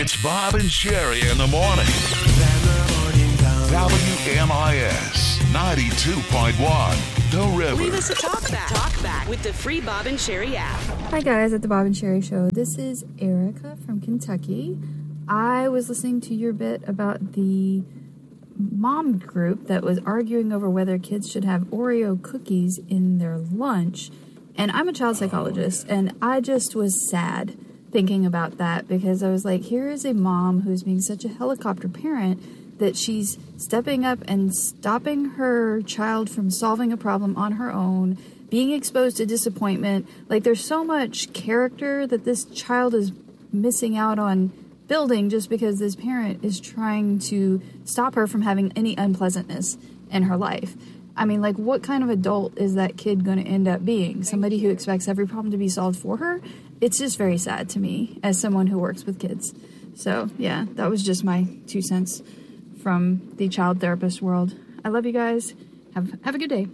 It's Bob and Sherry in the morning. WMIS 92.1, The River. Leave us a talk back with the free Bob and Sherry app. Hi guys at the Bob and Sherry Show. This is Erica from Kentucky. I was listening to your bit about the mom group that was arguing over whether kids should have Oreo cookies in their lunch. And I'm a child psychologist, and I just was sad thinking about that because I was like, here is a mom who's being such a helicopter parent that she's stepping up and stopping her child from solving a problem on her own, being exposed to disappointment. Like, there's so much character that this child is missing out on building just because this parent is trying to stop her from having any unpleasantness in her life. I mean, like, what kind of adult is that kid going to end up being? Somebody who expects every problem to be solved for her? It's just very sad to me as someone who works with kids. So, yeah, that was just my 2 cents from the child therapist world. I love you guys. Have a good day.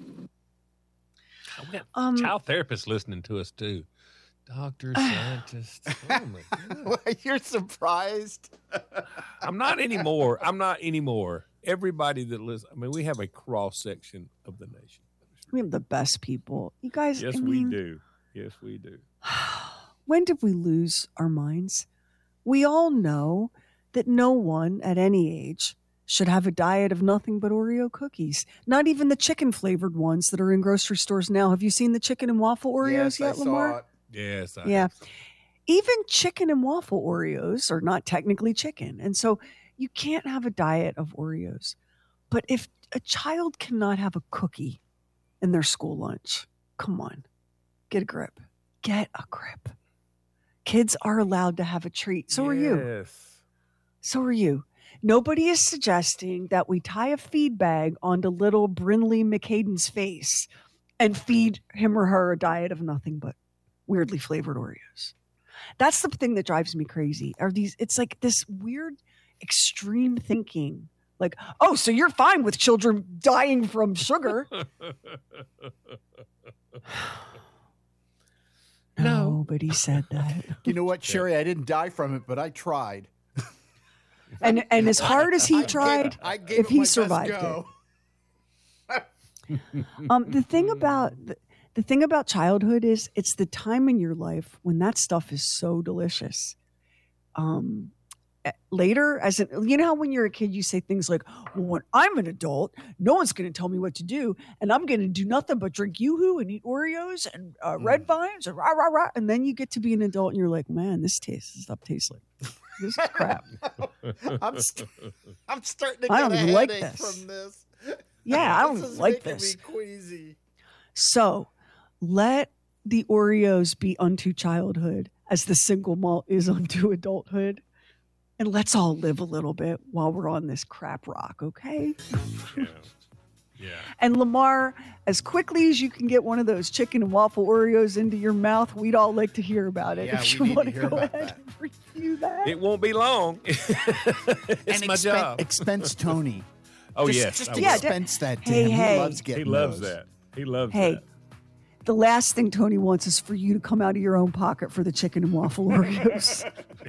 We got child therapists listening to us, too. Doctors, scientists. Oh, my God. You're surprised? I'm not anymore. Everybody that listens, I mean, we have a cross-section of the nation. We have the best people. You guys, Yes, we do. Yes, we do. When did we lose our minds? We all know that no one at any age should have a diet of nothing but Oreo cookies. Not even the chicken-flavored ones that are in grocery stores now. Have you seen the chicken and waffle Oreos yet, Lamar? Saw it. Yes. Yeah. Even chicken and waffle Oreos are not technically chicken. And so you can't have a diet of Oreos. But if a child cannot have a cookie in their school lunch, come on, get a grip. Get a grip. Kids are allowed to have a treat. So are you. So are you. Nobody is suggesting that we tie a feed bag onto little Brinley McCaden's face and feed him or her a diet of nothing but weirdly flavored Oreos. That's the thing that drives me crazy. It's like this weird extreme thinking. Like, oh, so you're fine with children dying from sugar. Nobody said that. You know what, Sherry? I didn't die from it, but I tried. And as hard as he tried, I gave if it he my best survived go. it. The thing about childhood is it's the time in your life when that stuff is so delicious. Later, you know how when you're a kid, you say things like, well, when I'm an adult, no one's going to tell me what to do. And I'm going to do nothing but drink Yoo-Hoo and eat Oreos and Red Vines and rah, rah, rah. And then you get to be an adult and you're like, man, this stuff tastes like this is crap. I'm starting to get I don't a even like headache this. from this. Yeah, I don't This is like making this. me queasy. So let the Oreos be unto childhood as the single malt is unto adulthood. And let's all live a little bit while we're on this crap rock, okay? Yeah. And Lamar, as quickly as you can get one of those chicken and waffle Oreos into your mouth, we'd all like to hear about it. Yeah, if we you need want to to hear go about ahead that. and review that. It won't be long. It's my job. Expense Tony. Oh, Just yes. I will. expense that to Hey, him. hey. He loves getting He loves those. that. He loves Hey, that. the last thing Tony wants is for you to come out of your own pocket for the chicken and waffle Oreos.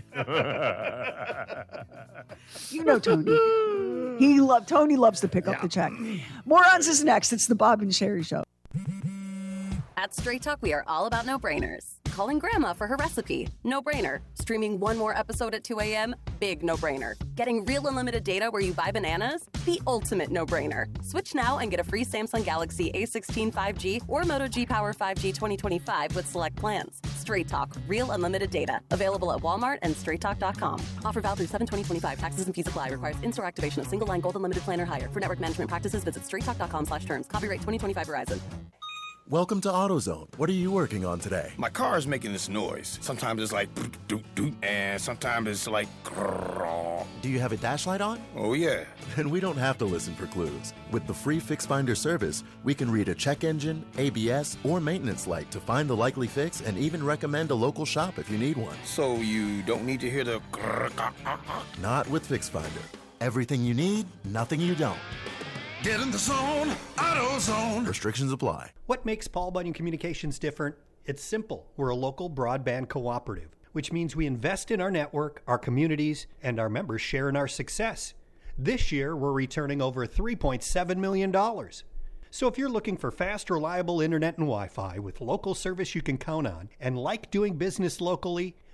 You know Tony. Tony loves to pick up the check. Morons is next. It's the Bob and Sherry Show. At Straight Talk, we are all about no-brainers. Calling grandma for her recipe, no-brainer. Streaming one more episode at 2 a.m., big no-brainer. Getting real unlimited data where you buy bananas, the ultimate no-brainer. Switch now and get a free Samsung Galaxy A16 5G or Moto G Power 5G 2025 with select plans. Straight Talk, real unlimited data. Available at Walmart and straighttalk.com. Offer valid through 7/20/25. Taxes and fees apply. Requires in-store activation of single line gold unlimited plan or higher. For network management practices, visit straighttalk.com/terms. Copyright 2025 Verizon. Welcome to AutoZone. What are you working on today? My car is making this noise. Sometimes it's like doot doot, and sometimes it's like grrr. Do you have a dash light on? Oh yeah. Then we don't have to listen for clues. With the free Fix Finder service, we can read a check engine, ABS, or maintenance light to find the likely fix and even recommend a local shop if you need one. So you don't need to hear the grrr. Not with Fix Finder. Everything you need, nothing you don't. Get in the zone, AutoZone. Restrictions apply. What makes Paul Bunyan Communications different? It's simple. We're a local broadband cooperative. which means we invest in our network, our communities, and our members share in our success. This year, we're returning over $3.7 million. So if you're looking for fast, reliable internet and Wi-Fi with local service you can count on and like doing business locally,